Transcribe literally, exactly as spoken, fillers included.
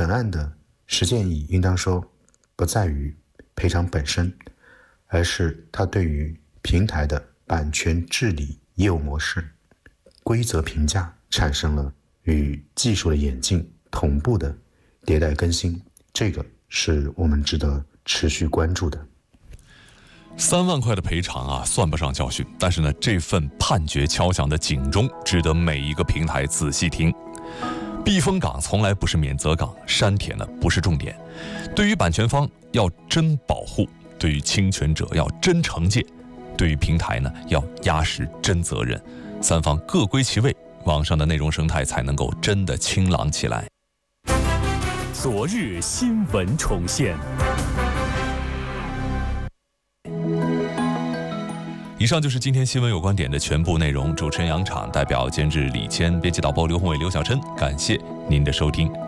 案的实践意义应当说不在于赔偿本身，而是它对于平台的版权治理、业务模式、规则评价产生了与技术的演进同步的迭代更新，这个是我们值得持续关注的。 三万块的赔偿啊，算不上教训，但是呢，这份判决敲响的警钟，值得每一个平台仔细听。避风港从来不是免责港，删帖呢不是重点。对于版权方要真保护，对于侵权者要真惩戒，对于平台呢要压实真责任，三方各归其位，网上的内容生态才能够真的清朗起来。 昨日新闻重现。 以上就是今天新闻有观点的全部内容。主持人杨昶，代表监制李谦，编辑导播刘宏伟、刘小琛，感谢您的收听。